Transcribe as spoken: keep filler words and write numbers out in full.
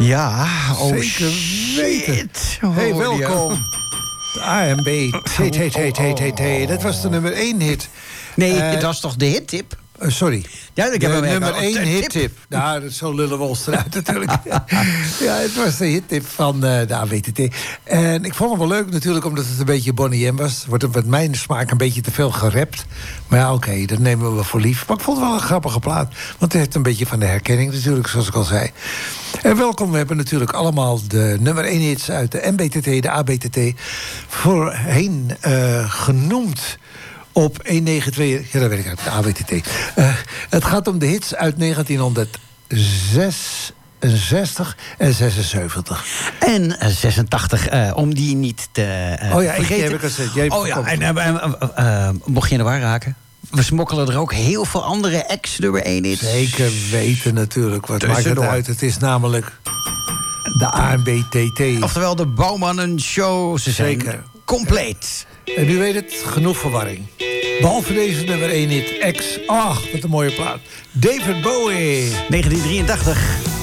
Ja, oh Zeker shit. weten. Oh, Hey, die- welkom. De A M B. T, T, T, T, T, T. Dat was de nummer één hit. Nee, Eh, dat was toch de hittip? Uh, sorry. Ja, ik de heb hem nummer even- één tip. hittip. Nou, dat zo lullen we ons eruit natuurlijk. Ja, het was de hittip van uh, de A W T T. En ik vond hem wel leuk natuurlijk, omdat het een beetje Bonnie M was. Wordt het met mijn smaak een beetje te veel gerapt. Maar ja, oké, okay, dat nemen we voor lief. Maar ik vond het wel een grappige plaat. Want het heeft een beetje van de herkenning natuurlijk, zoals ik al zei. En welkom, we hebben natuurlijk allemaal de nummer één hits uit de M B T T, de A B T T, voorheen uh, genoemd op honderdnegenentwintig... Ja, dat weet ik uit, de A W T T. Uh, het gaat om de hits uit negentienhonderdzesenzestig en zesenzeventig. En uh, zesentachtig, uh, om die niet te uh, oh ja, vergeten. ik heb ik gezegd. Jij oh ja, en uh, uh, uh, uh, mocht je in de war raken? We smokkelen er ook heel veel andere ex-nummer één hits. Zeker weten natuurlijk. Wat maakt het Tussendoor. uit? Het is namelijk de A M B T T. Oftewel de Bouwmannen Show. Ze zijn Zeker. compleet. En u weet het, genoeg verwarring. Behalve deze nummer één hit, X. Ach, wat een mooie plaat. David Bowie. negentien drieëntachtig.